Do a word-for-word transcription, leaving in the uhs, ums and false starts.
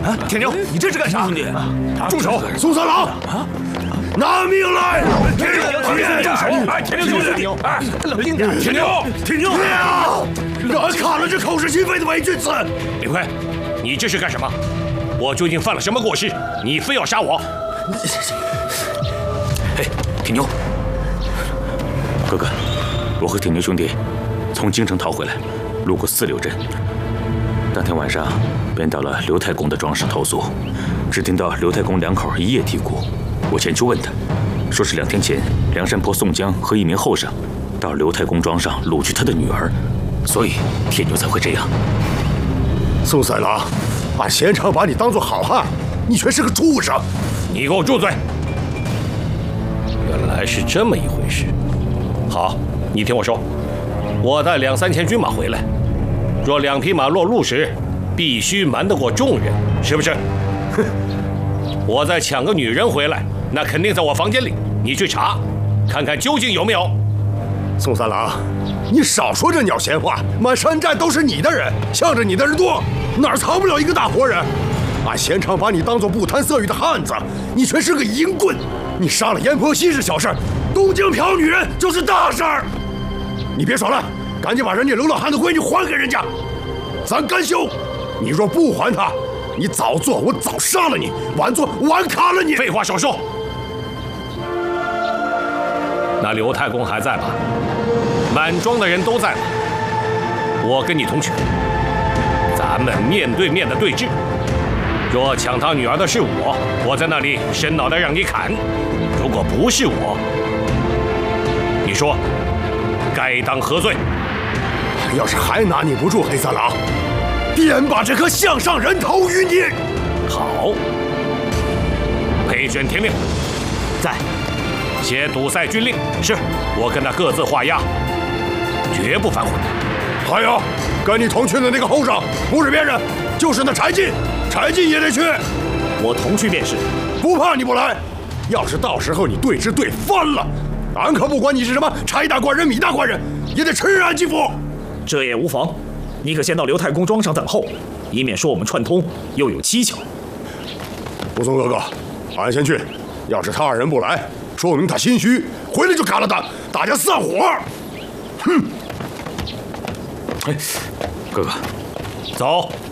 啊，铁牛，你这是干啥？兄弟， 住手！宋三郎，啊，拿命来！铁牛， 铁牛，住手！哎，铁牛兄弟，哎，冷静点！ 铁牛，铁牛，让俺看了这口是心非的伪君子！ 李逵，你这是干什么？我究竟犯了什么过失？你非要杀我？ 哎，铁牛， 哥哥，我和铁牛兄弟从京城逃回来，路过四柳镇。当天晚上，便到了刘太公的庄上投宿，只听到刘太公两口一夜啼哭。我前去问他，说是两天前梁山泊宋江和一名后生到刘太公庄上掳去他的女儿，所以铁牛才会这样。 宋三郎，俺贤常把你当作好汉，你却是个畜生！ 你给我住嘴！原来是这么一回事。好，你听我说，我带两三千军马回来。若两匹马落路时，必须瞒得过众人，是不是？哼！我再抢个女人回来，那肯定在我房间里。你去查，看看究竟有没有。 宋三郎，你少说这鸟闲话！满山寨都是你的人，向着你的人多，哪儿藏不了一个大活人？俺贤常把你当作不贪色欲的汉子，你却是个淫棍！你杀了阎婆惜是小事，东京嫖女人就是大事儿！你别耍赖！赶紧把人家刘老汉的闺女还给人家，咱干休！你若不还他，你早做我早杀了你，晚做晚砍了你！ 废话少说。那刘太公还在吧？满庄的人都在吗？我跟你同去，咱们面对面的对峙。若抢他女儿的是我，我在那里伸脑袋让你砍；如果不是我，你说该当何罪？ 要是还拿你不住，黑三郎，便把这颗项上人头于你！ 好，裴宣听令， 在。 写堵塞军令。是，我跟他各自画押，绝不反悔。 还有，跟你同去的那个后生，不是别人，就是那柴进，柴进也得去。 我同去便是。 不怕你不来，要是到时候你对峙对翻了，俺可不管你是什么柴大官人、米大官人，也得吃俺几副。 这也无妨，你可先到刘太公庄上等候，以免说我们串通又有蹊跷。 武松哥哥，俺先去。要是他二人不来，说明他心虚，回来就砍了他，大家散伙。哼！ 哎，哥哥， 走。